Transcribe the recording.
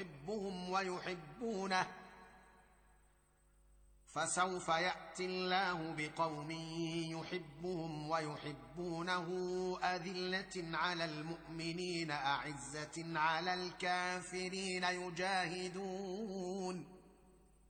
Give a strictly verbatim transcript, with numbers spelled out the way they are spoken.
يحبهم ويحبونه. فسوف يأتي الله بقوم يحبهم ويحبونه أذلة على المؤمنين أعزة على الكافرين يجاهدون